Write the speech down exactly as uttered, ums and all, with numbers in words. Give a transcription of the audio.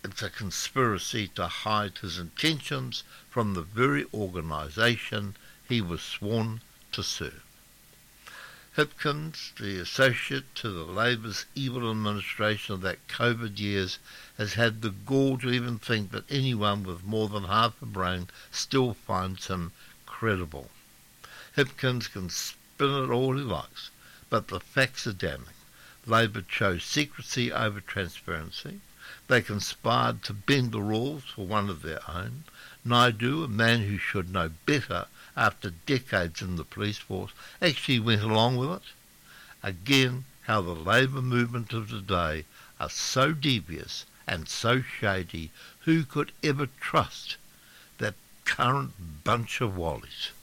It's a conspiracy to hide his intentions from the very organisation he was sworn to serve. Hipkins, the associate to the Labour's evil administration of that COVID years, has had the gall to even think that anyone with more than half a brain still finds him credible. Hipkins can spin it all he likes, but the facts are damning. Labour chose secrecy over transparency. They conspired to bend the rules for one of their own. Naidu, a man who should know better after decades in the police force, actually went along with it. Again, how the Labour movement of today are so devious and so shady, who could ever trust that current bunch of wallies?